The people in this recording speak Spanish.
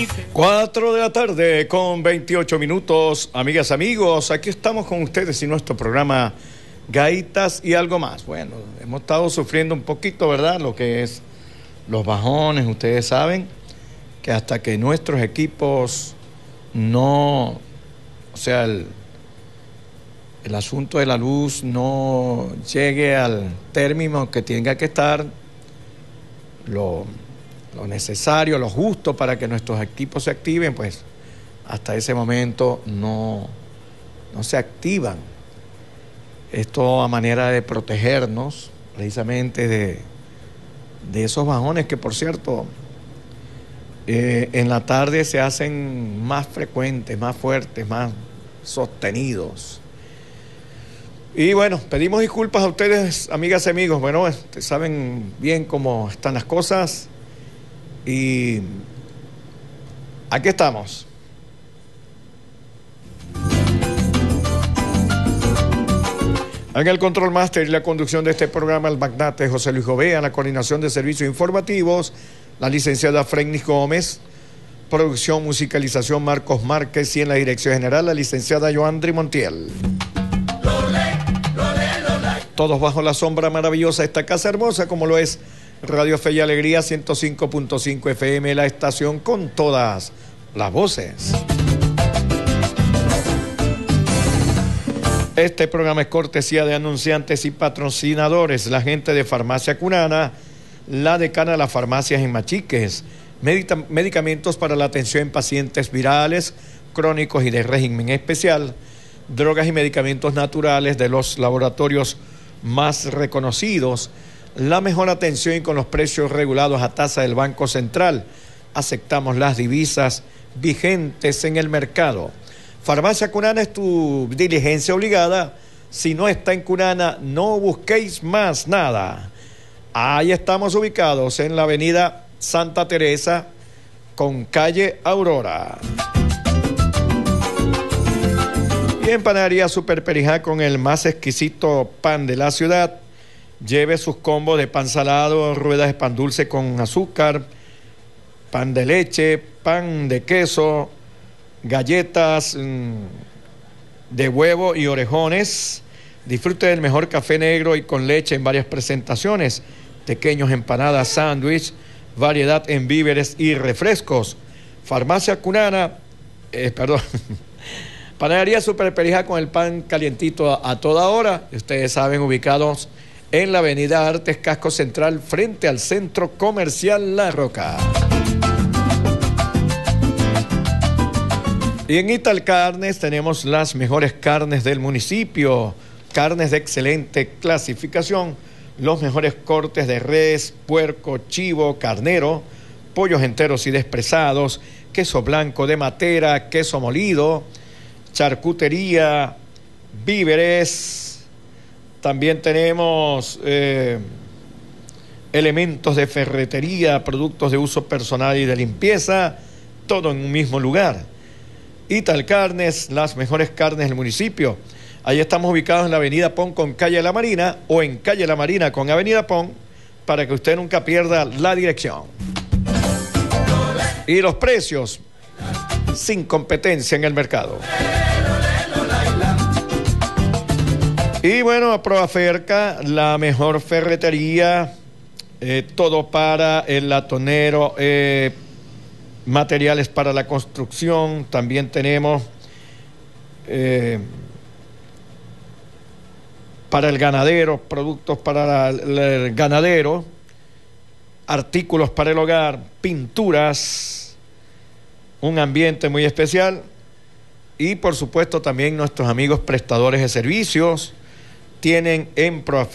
4 de la tarde con 28 minutos, amigas, amigos, aquí estamos con ustedes y nuestro programa Gaitas y algo más. Bueno, hemos estado sufriendo un poquito, ¿verdad? Lo que es los bajones, ustedes saben que hasta que nuestros equipos no, o sea, el asunto de la luz no llegue al término que tenga que estar, lo necesario, lo justo para que nuestros equipos se activen, pues hasta ese momento no se activan. Esto a manera de protegernos precisamente de esos bajones que, por cierto, en la tarde se hacen más frecuentes, más fuertes, más sostenidos. Y bueno, pedimos disculpas a ustedes, amigas y amigos. Bueno, saben bien cómo están las cosas. Y aquí estamos. En el control máster y la conducción de este programa, el magnate José Luis Gobea, en la coordinación de servicios informativos, la licenciada Frednis Gómez, producción, musicalización Marcos Márquez, y en la dirección general, la licenciada Joandri Montiel. Todos bajo la sombra maravillosa de esta casa hermosa, como lo es Radio Fe y Alegría 105.5 FM, la estación con todas las voces. Este programa es cortesía de anunciantes y patrocinadores, la gente de Farmacia Cunana, la decana de las farmacias en Machiques, medicamentos para la atención en pacientes virales, crónicos y de régimen especial, drogas y medicamentos naturales de los laboratorios más reconocidos, la mejor atención y con los precios regulados a tasa del Banco Central. Aceptamos las divisas vigentes en el mercado. Farmacia Cunana es tu diligencia obligada. Si no está en Cunana, no busquéis más nada. Ahí estamos ubicados en la avenida Santa Teresa con calle Aurora. Y en Panadería Super Perijá, con el más exquisito pan de la ciudad. Lleve sus combos de pan salado, ruedas de pan dulce con azúcar, pan de leche, pan de queso, galletas de huevo y orejones. Disfrute del mejor café negro y con leche en varias presentaciones. Pequeños empanadas, sándwich, variedad en víveres y refrescos. Farmacia Cunana, Panadería Super Perijá, con el pan calientito a toda hora. Ustedes saben, ubicados en la avenida Artes, Casco Central, frente al Centro Comercial La Roca. Y en Ital Carnes tenemos las mejores carnes del municipio, carnes de excelente clasificación, los mejores cortes de res, puerco, chivo, carnero, pollos enteros y despresados, queso blanco de Matera, queso molido, charcutería, víveres. También tenemos elementos de ferretería, productos de uso personal y de limpieza, todo en un mismo lugar. Ital Carnes, las mejores carnes del municipio. Ahí estamos ubicados en la avenida Pon con calle La Marina, o en calle La Marina con avenida Pon, para que usted nunca pierda la dirección. Y los precios, sin competencia en el mercado. Y bueno, Proaferca, la mejor ferretería, todo para el latonero, materiales para la construcción. También tenemos para el ganadero, productos para el ganadero, artículos para el hogar, pinturas, un ambiente muy especial. Y por supuesto también nuestros amigos prestadores de servicios tienen en Proaferca